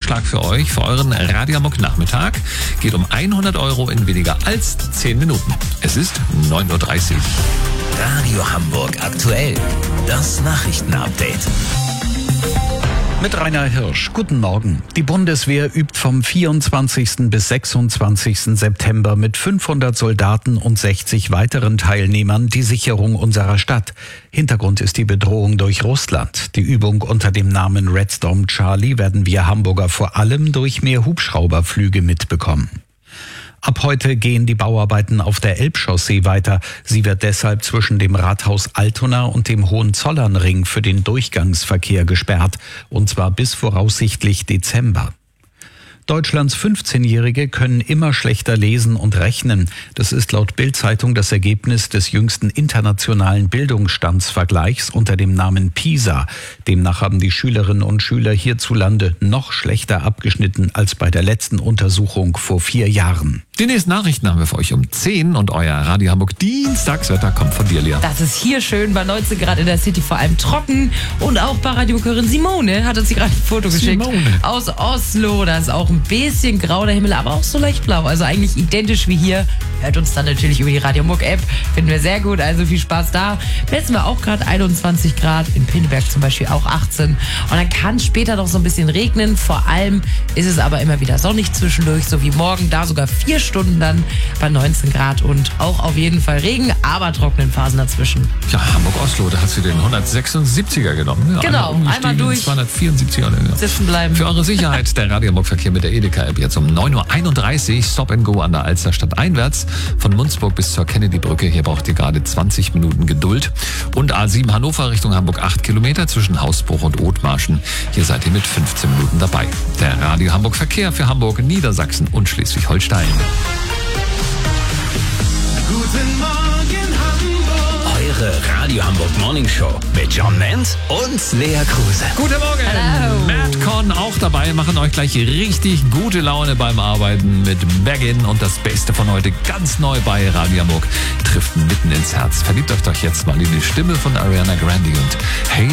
Gewinnvorschlag für euch, für euren Radio Hamburg Nachmittag. Geht um 100 € in weniger als 10 Minuten. Es ist 9:30 Uhr. Radio Hamburg aktuell. Das Nachrichtenupdate. Mit Rainer Hirsch. Guten Morgen. Die Bundeswehr übt vom 24. bis 26. September mit 500 Soldaten und 60 weiteren Teilnehmern die Sicherung unserer Stadt. Hintergrund ist die Bedrohung durch Russland. Die Übung unter dem Namen Red Storm Charlie werden wir Hamburger vor allem durch mehr Hubschrauberflüge mitbekommen. Ab heute gehen die Bauarbeiten auf der Elbchaussee weiter. Sie wird deshalb zwischen dem Rathaus Altona und dem Hohenzollernring für den Durchgangsverkehr gesperrt. Und zwar bis voraussichtlich Dezember. Deutschlands 15-Jährige können immer schlechter lesen und rechnen. Das ist laut Bild-Zeitung das Ergebnis des jüngsten internationalen Bildungsstandsvergleichs unter dem Namen PISA. Demnach haben die Schülerinnen und Schüler hierzulande noch schlechter abgeschnitten als bei der letzten Untersuchung vor 4 Jahren. Die nächsten Nachrichten haben wir für euch um 10 und euer Radio Hamburg Dienstagswetter kommt von dir, Lia. Das ist hier schön, bei 19 Grad in der City, vor allem trocken. Und auch bei Radiokörin Simone hat uns hier gerade ein Foto geschickt aus Oslo. Da ist auch ein bisschen grau der Himmel, aber auch so leicht blau. Also eigentlich identisch wie hier. Hört uns dann natürlich über die Radio Hamburg App. Finden wir sehr gut, also viel Spaß da. Messen wir auch gerade 21 Grad, in Pinneberg zum Beispiel auch 18. Und dann kann es später noch so ein bisschen regnen. Vor allem ist es aber immer wieder sonnig zwischendurch, so wie morgen. Da sogar 4 Stunden dann bei 19 Grad und auch auf jeden Fall Regen, aber trockenen Phasen dazwischen. Ja, Hamburg-Oslo, da hast du den 176er genommen. Ja, genau, einmal durch. 274er. Sitzen bleiben. Für eure Sicherheit der Radio Hamburg-Verkehr mit der Edeka-App jetzt um 9:31 Uhr. Stop and Go an der Alsterstadt einwärts. Von Munzburg bis zur Kennedy-Brücke. Hier braucht ihr gerade 20 Minuten Geduld. Und A7 Hannover Richtung Hamburg 8 Kilometer zwischen Hausbruch und Othmarschen. Hier seid ihr mit 15 Minuten dabei. Der Radio Hamburg-Verkehr für Hamburg, Niedersachsen und Schleswig-Holstein. Guten Morgen Hamburg. Eure Radio Hamburg Morning Show mit John Menz und Lea Kruse. Guten Morgen. Hello. Madcon auch dabei, machen euch gleich richtig gute Laune beim Arbeiten mit Baggin und das Beste von heute ganz neu bei Radio Hamburg trifft mitten ins Herz. Verliebt euch doch jetzt mal in die Stimme von Ariana Grande und Hey